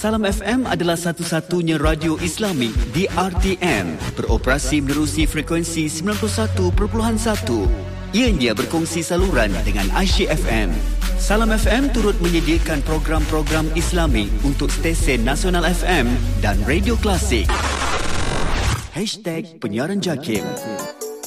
Salam FM adalah satu-satunya radio Islami di RTM, beroperasi menerusi frekuensi 91.1. Ianya berkongsi saluran dengan Aisyah FM. Salam FM turut menyediakan program-program Islami untuk stesen Nasional FM dan Radio Klasik. #Penyiaran JAKIM.